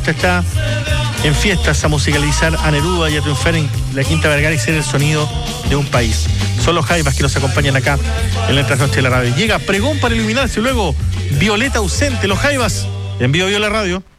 Está en fiestas a musicalizar a Neruda y a triunfar en la Quinta Vergara y ser el sonido de un país. Son los Jaivas que nos acompañan acá en la trasnoche de la radio. Llega Pregón para iluminarse, luego Violeta ausente, los Jaivas en Vivo la radio.